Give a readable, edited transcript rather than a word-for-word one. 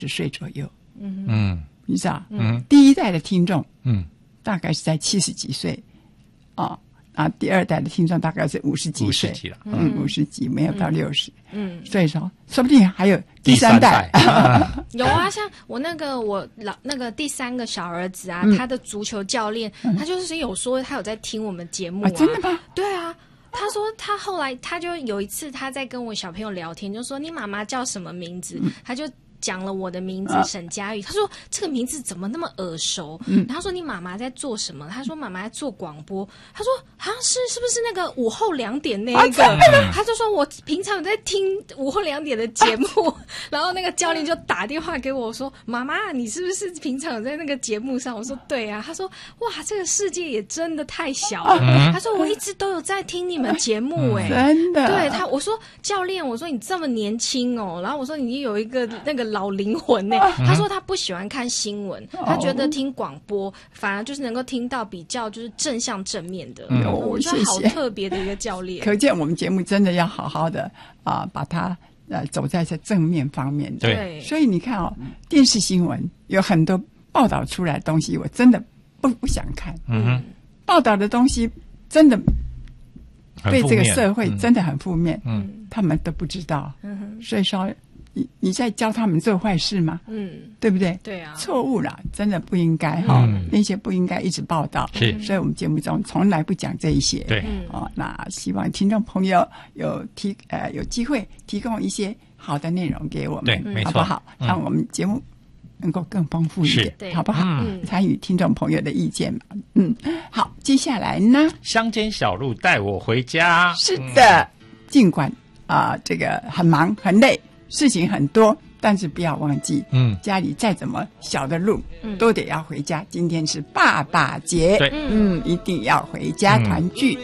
岁左右。你知道，第一代的听众，大概是在70几岁，第二代的听众大概是50几岁，了，50几没有到60，所以说说不定还有第三代。 有啊，像我那个第3个小儿子啊，他的足球教练，他就是有说他有在听我们节目啊。 真的吗？ 对啊。他说他后来他就有一次他在跟我小朋友聊天，就说你妈妈叫什么名字，他就讲了我的名字沈佳玉，他说这个名字怎么那么耳熟？然后他说你妈妈在做什么？他说妈妈在做广播。他说好像是不是那个午后2点那一个？他就说我平常有在听午后2点的节目，然后那个教练就打电话给我说妈妈，你是不是平常有在那个节目上？我说对啊。他说哇，这个世界也真的太小了。他说我一直都有在听你们节目真的。 对我说教练，我说你这么年轻哦，然后我说你有一个那个老灵魂呢。他说他不喜欢看新闻，他觉得听广播反而就是能够听到比较就是正向正面的。我觉得好特别的一个教练。 可见我们节目真的要好好的把它走在这正面方面的。 对， 所以你看电视新闻有很多报道出来的东西，我真的不想看。报道的东西真的对这个社会真的很负面。他们都不知道。所以说你在教他们做坏事吗？对不对？ 对啊， 错误了，真的不应该那些不应该一直报道。所以我们节目中从来不讲这一些。 对， 那希望听众朋友有机会提供一些好的内容给我们， 对，没错， 好不好？让我们节目能够更丰富一点，好不好？参与听众朋友的意见嘛。好，接下来呢？ 乡间小路带我回家。 是的，尽管这个很忙很累，事情很多，但是不要忘记，家里再怎么小的路，都得要回家。今天是爸爸节， 对， 一定要回家团聚。